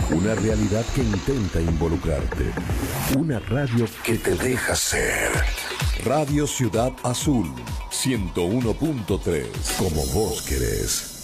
Una realidad que intenta involucrarte. Una radio que te deja ser. Radio Ciudad Azul 101.3. Como vos querés.